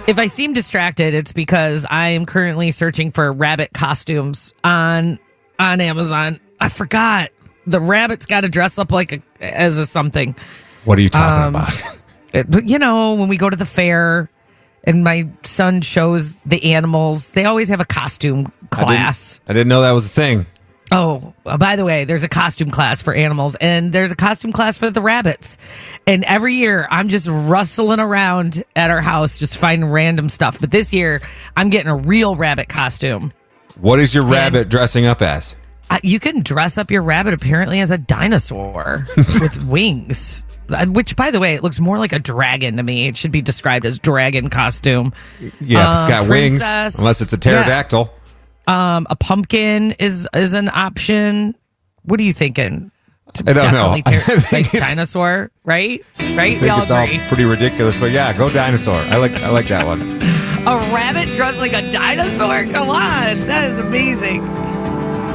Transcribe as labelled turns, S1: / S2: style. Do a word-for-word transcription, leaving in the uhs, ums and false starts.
S1: If I seem distracted, it's because I am currently searching for rabbit costumes on on Amazon. I forgot. The rabbit's got to dress up like a, as a something.
S2: What are you talking
S1: Um,
S2: about?
S1: It- you know, when we go to the fair and my son shows the animals, they always have a costume class.
S2: I didn't, I didn't know that was a thing.
S1: Oh, uh, by the way, there's a costume class for animals and there's a costume class for the rabbits. And every year I'm just rustling around at our house, just finding random stuff. But this year I'm getting a real rabbit costume.
S2: What is your rabbit dressing up as?
S1: Uh, you can dress up your rabbit apparently as a dinosaur with wings. Uh, Which, by the way, it looks more like a dragon to me. It should be described as dragon costume.
S2: Yeah, if it's
S1: Uh,
S2: got wings,
S1: princess.
S2: unless it's a pterodactyl.
S1: Um, a pumpkin is is an option. What are you thinking?
S2: I don't know.
S1: Definitely
S2: I
S1: ter-
S2: think
S1: like
S2: it's-
S1: dinosaur, right? Right?
S2: I
S1: We
S2: think
S1: all
S2: it's all
S1: agree.
S2: pretty ridiculous, but yeah, go dinosaur. I like I like that one.
S1: A rabbit dressed like a dinosaur? Come on, that is amazing.